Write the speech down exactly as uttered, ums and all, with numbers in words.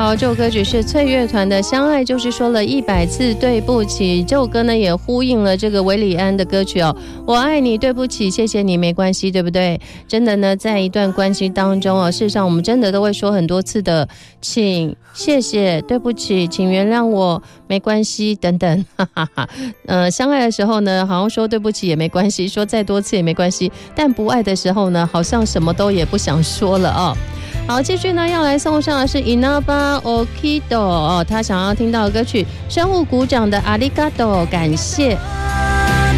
好，这首歌曲是翠乐团的《相爱就是说了一百次对不起》。这首歌呢也呼应了这个韦礼安的歌曲哦，我爱你，对不起，谢谢你，没关系，对不对？真的呢，在一段关系当中哦，事实上我们真的都会说很多次的，请、谢谢、对不起，请原谅我，没关系等等，哈哈哈。呃，相爱的时候呢，好像说对不起也没关系，说再多次也没关系，但不爱的时候呢，好像什么都也不想说了哦。好，继续呢要来送上的是 Inaba Okido 哦，他想要听到的歌曲，生物鼓掌的阿里嘎多，感谢。